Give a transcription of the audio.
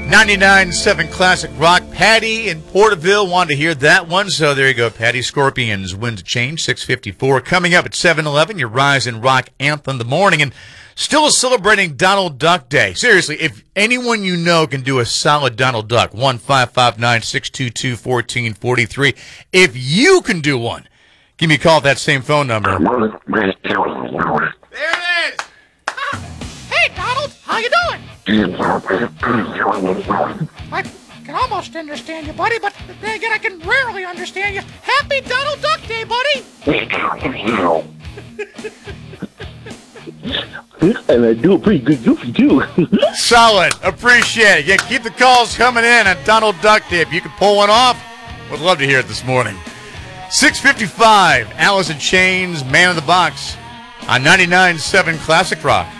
99.7 Classic Rock. Patty in Porterville wanted to hear that one, so there you go. Patty. Scorpions win to change, 6:54. Coming up at 7:11, your Rise and Rock Anthem in the morning, and still celebrating Donald Duck Day. Seriously, if anyone you know can do a solid Donald Duck, 1-559-622-1443. If you can do one, give me a call at that same phone number. There it is. Hey, Donald, how you doing? I can almost understand you, buddy, but then again, I can rarely understand you. Happy Donald Duck Day, buddy! And I do a pretty good goofy, too. Solid. Appreciate it. Yeah, keep the calls coming in on Donald Duck Day. If you can pull one off, would love to hear it this morning. 6:55, Alice in Chains, Man in the Box on 99.7 Classic Rock.